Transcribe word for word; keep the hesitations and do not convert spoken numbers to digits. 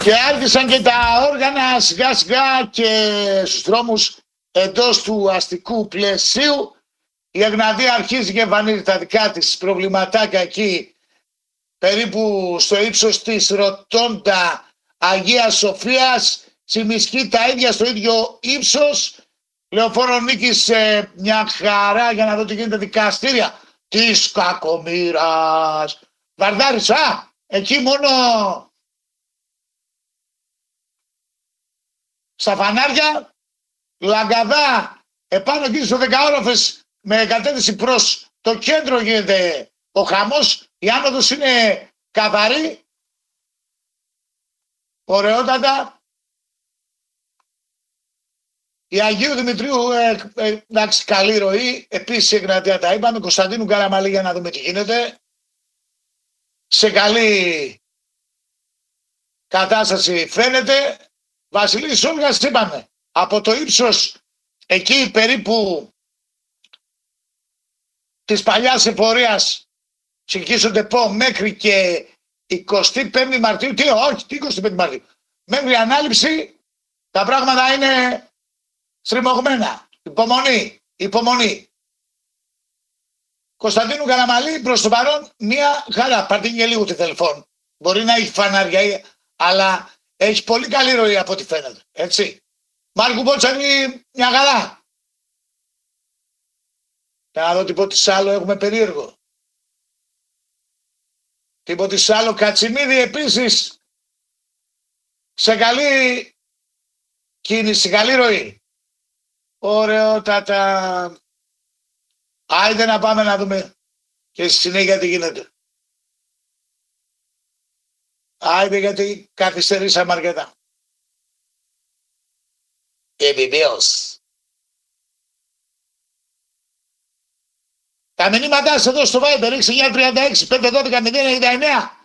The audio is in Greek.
Και άρχισαν και τα όργανα σιγά σιγά και στους δρόμους εντός του αστικού πλαισίου. Η Εγναδία αρχίζει και εμφανίζει τα δικά της προβληματάκια εκεί, περίπου στο ύψος της Ροτόντα Αγίας Σοφίας, Τσιμισκή τα ίδια στο ίδιο ύψος. Λεωφόρο Νίκης ε, μια χαρά για να δω τι γίνεται δικαστήρια της κακομοίρας. Βαρδάρης, α, εκεί μόνο στα φανάρια, Λαγκαδά, επάνω εκεί στο δεκαόροφες με κατεύθυνση προς το κέντρο γίνεται ο χαμός. Η άνοδος είναι καθαρή, ωραιότατα. Η Αγίου Δημητρίου, ε, ε, εντάξει, καλή ροή. Επίσης η Εγνατία τα είπαμε. Κωνσταντίνου Καραμαλή για να δούμε τι γίνεται. Σε καλή κατάσταση φαίνεται. Βασιλής Όλγας είπαμε. Από το ύψος εκεί περίπου της παλιάς εφορίας συγκίσονται πω μέχρι και εικοστή πέμπτη Μαρτίου. Τι, όχι, τι εικοστή πέμπτη Μαρτίου. Μέχρι ανάληψη τα πράγματα είναι στριμωγμένα. Υπομονή, υπομονή. Κωνσταντίνου Καραμαλή προς το παρόν μία χαρά. Παρτίνει και λίγο τη Θελφών. Μπορεί να έχει φανάρια, αλλά έχει πολύ καλή ροή από ό,τι φαίνεται. Έτσι. Μάρκου Μπότσαρη μια χαρά. Για να δω τίποτε άλλο έχουμε περίεργο. Τίποτε άλλο. Κατσιμίδη επίσης σε καλή κίνηση, καλή ροή. Ωραιότατα. Άιντε να πάμε να δούμε και στη συνέχεια τι γίνεται. Άιντε γιατί καθυστερήσαμε αρκετά. Επιβεβαίως. Τα μηνύματά σας εδώ στο Viber έξι εννιά τρία έξι πέντε ένα δύο μηδέν εννιά εννιά.